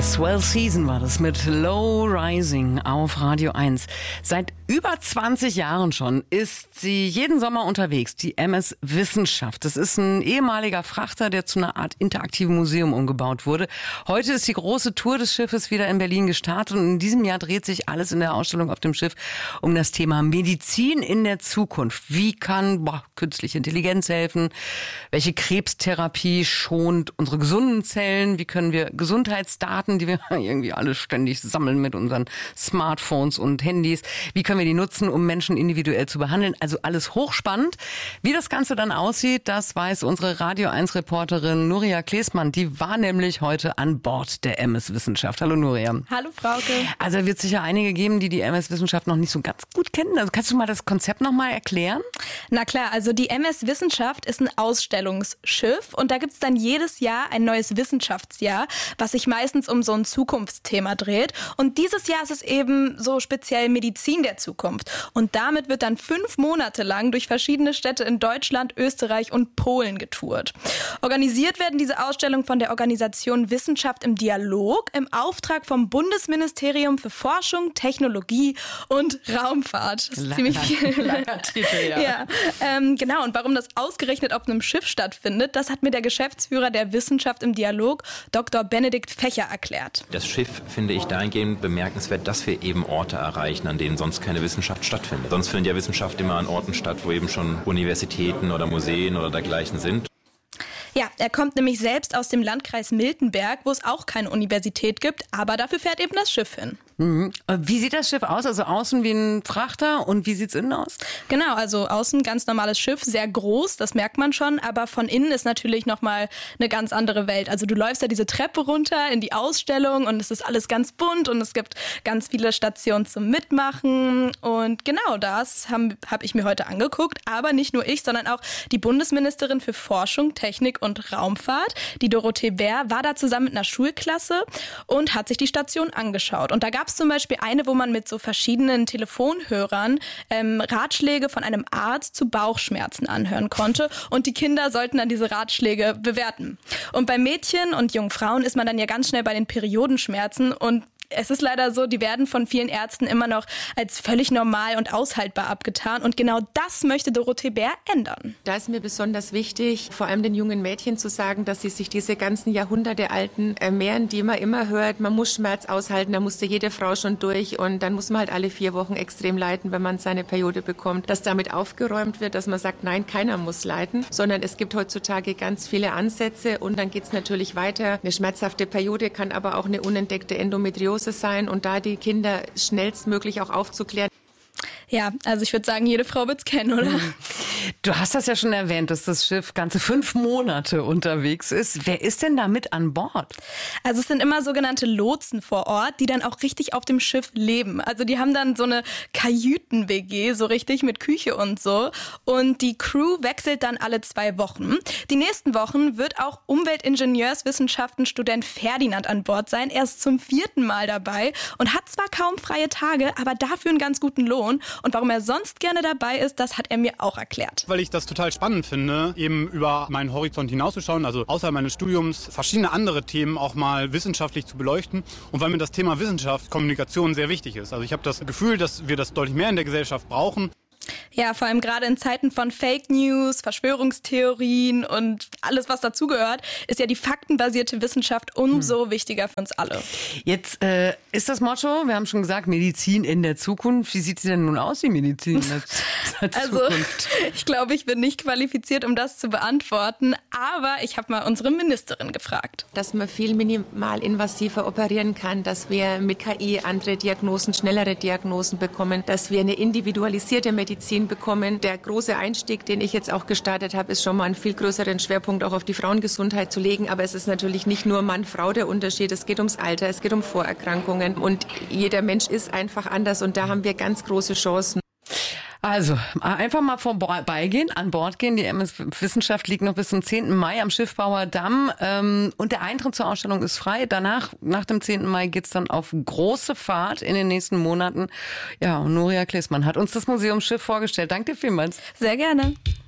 Swell Season war das mit Low Rising auf Radio 1. Seit über 20 Jahren schon ist sie jeden Sommer unterwegs, die MS Wissenschaft. Das ist ein ehemaliger Frachter, der zu einer Art interaktivem Museum umgebaut wurde. Heute ist die große Tour des Schiffes wieder in Berlin gestartet und in diesem Jahr dreht sich alles in der Ausstellung auf dem Schiff um das Thema Medizin in der Zukunft. Wie kann künstliche Intelligenz helfen? Welche Krebstherapie schont unsere gesunden Zellen? Wie können wir Gesundheitsdaten, die wir irgendwie alle ständig sammeln mit unseren Smartphones und Handys, wie können wir die nutzen, um Menschen individuell zu behandeln? Also alles hochspannend. Wie das Ganze dann aussieht, das weiß unsere Radio 1-Reporterin Nuria Klesmann. Die war nämlich heute an Bord der MS Wissenschaft. Hallo Nuria. Hallo Frauke. Also es wird sicher einige geben, die MS Wissenschaft noch nicht so ganz gut kennen. Also kannst du mal das Konzept noch mal erklären? Na klar, also die MS Wissenschaft ist ein Ausstellungsschiff und da gibt es dann jedes Jahr ein neues Wissenschaftsjahr, was sich meistens um so ein Zukunftsthema dreht. Und dieses Jahr ist es eben so speziell Medizin der Zukunft. Und damit wird dann 5 Monate lang durch verschiedene Städte in Deutschland, Österreich und Polen getourt. Organisiert werden diese Ausstellungen von der Organisation Wissenschaft im Dialog im Auftrag vom Bundesministerium für Forschung, Technologie und Raumfahrt. Das ist ziemlich viel. Langer Titel, ja. Ja, genau. Und warum das ausgerechnet auf einem Schiff stattfindet, das hat mir der Geschäftsführer der Wissenschaft im Dialog, Dr. Benedikt Fächer, erklärt. Das Schiff finde ich dahingehend bemerkenswert, dass wir eben Orte erreichen, an denen sonst keine Wissenschaft stattfindet. Sonst findet ja Wissenschaft immer an Orten statt, wo eben schon Universitäten oder Museen oder dergleichen sind. Ja, er kommt nämlich selbst aus dem Landkreis Miltenberg, wo es auch keine Universität gibt, aber dafür fährt eben das Schiff hin. Mhm. Wie sieht das Schiff aus? Also außen wie ein Frachter und wie sieht's innen aus? Genau, also außen ganz normales Schiff, sehr groß, das merkt man schon, aber von innen ist natürlich nochmal eine ganz andere Welt. Also du läufst ja diese Treppe runter in die Ausstellung und es ist alles ganz bunt und es gibt ganz viele Stationen zum Mitmachen und genau das hab ich mir heute angeguckt, aber nicht nur ich, sondern auch die Bundesministerin für Forschung, Technik und Raumfahrt, die Dorothee Bär, war da zusammen mit einer Schulklasse und hat sich die Station angeschaut. Und da gab es zum Beispiel eine, wo man mit so verschiedenen Telefonhörern Ratschläge von einem Arzt zu Bauchschmerzen anhören konnte. Und die Kinder sollten dann diese Ratschläge bewerten. Und bei Mädchen und jungen Frauen ist man dann ja ganz schnell bei den Periodenschmerzen und es ist leider so, die werden von vielen Ärzten immer noch als völlig normal und aushaltbar abgetan. Und genau das möchte Dorothee Bär ändern. Da ist mir besonders wichtig, vor allem den jungen Mädchen zu sagen, dass sie sich diese ganzen jahrhundertealten Märchen, die man immer hört, man muss Schmerz aushalten, da musste jede Frau schon durch und dann muss man halt alle 4 Wochen extrem leiden, wenn man seine Periode bekommt. Dass damit aufgeräumt wird, dass man sagt, nein, keiner muss leiden, sondern es gibt heutzutage ganz viele Ansätze und dann geht es natürlich weiter. Eine schmerzhafte Periode kann aber auch eine unentdeckte Endometriose sein und da die Kinder schnellstmöglich auch aufzuklären. Ja, also ich würde sagen, jede Frau wird's kennen, oder? Du hast das ja schon erwähnt, dass das Schiff ganze 5 Monate unterwegs ist. Wer ist denn da mit an Bord? Also es sind immer sogenannte Lotsen vor Ort, die dann auch richtig auf dem Schiff leben. Also die haben dann so eine Kajüten-WG, so richtig mit Küche und so. Und die Crew wechselt dann alle 2 Wochen. Die nächsten Wochen wird auch Umweltingenieurswissenschaften-Student Ferdinand an Bord sein. Er ist zum 4. Mal dabei und hat zwar kaum freie Tage, aber dafür einen ganz guten Lohn. Und warum er sonst gerne dabei ist, das hat er mir auch erklärt. Weil ich das total spannend finde, eben über meinen Horizont hinauszuschauen, also außerhalb meines Studiums verschiedene andere Themen auch mal wissenschaftlich zu beleuchten. Und weil mir das Thema Wissenschaft, Kommunikation sehr wichtig ist. Also ich habe das Gefühl, dass wir das deutlich mehr in der Gesellschaft brauchen. Ja, vor allem gerade in Zeiten von Fake News, Verschwörungstheorien und alles, was dazugehört, ist ja die faktenbasierte Wissenschaft umso wichtiger für uns alle. Jetzt ist das Motto, wir haben schon gesagt, Medizin in der Zukunft. Wie sieht sie denn nun aus, die Medizin in der Zukunft? Also, ich glaube, ich bin nicht qualifiziert, um das zu beantworten, aber ich habe mal unsere Ministerin gefragt. Dass man viel minimalinvasiver operieren kann, dass wir mit KI andere Diagnosen, schnellere Diagnosen bekommen, dass wir eine individualisierte Medizin bekommen. Der große Einstieg, den ich jetzt auch gestartet habe, ist schon mal einen viel größeren Schwerpunkt auch auf die Frauengesundheit zu legen. Aber es ist natürlich nicht nur Mann-Frau der Unterschied. Es geht ums Alter, es geht um Vorerkrankungen. Und jeder Mensch ist einfach anders. Und da haben wir ganz große Chancen. Also, einfach mal vorbeigehen, an Bord gehen. Die MS Wissenschaft liegt noch bis zum 10. Mai am Schiffbauer Damm. Und der Eintritt zur Ausstellung ist frei. Danach, nach dem 10. Mai, geht's dann auf große Fahrt in den nächsten Monaten. Ja, und Nuria Klesmann hat uns das Museumsschiff vorgestellt. Danke dir vielmals. Sehr gerne.